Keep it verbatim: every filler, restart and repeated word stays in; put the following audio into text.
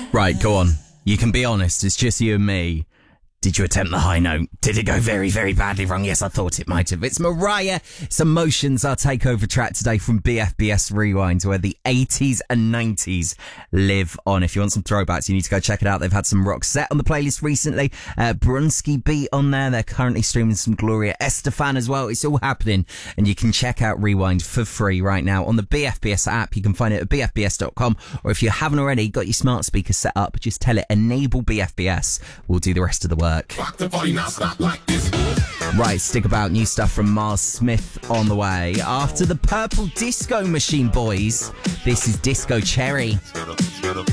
Right, go on. You can be honest. It's just you and me. Did you attempt the high note? Did it go very, very badly wrong? Yes, I thought it might have. It's Mariah. It's Emotions, our takeover track today from B F B S Rewind, where the eighties and nineties live on. If you want some throwbacks, you need to go check it out. They've had some rock set on the playlist recently. Uh, Brunsky beat on there. They're currently streaming some Gloria Estefan as well. It's all happening. And you can check out Rewind for free right now on the B F B S app. You can find it at b f b s dot com. Or if you haven't already got your smart speaker set up, just tell it enable B F B S. We'll do the rest of the work. Right, stick about. New stuff from Mars Smith on the way. After the Purple Disco Machine Boys, this is Disco Cherry.